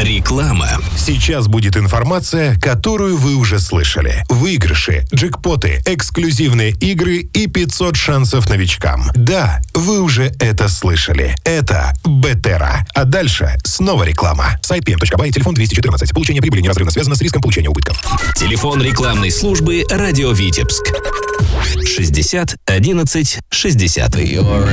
Реклама. Сейчас будет информация, которую вы уже слышали. Выигрыши, джекпоты, эксклюзивные игры и 500 шансов новичкам. Да, вы уже это слышали. Это Бетера. А дальше снова реклама. Сайт pm.by, телефон 214. Получение прибыли неразрывно связано с риском получения убытков. Телефон рекламной службы «Радио Витебск». 60 11 60.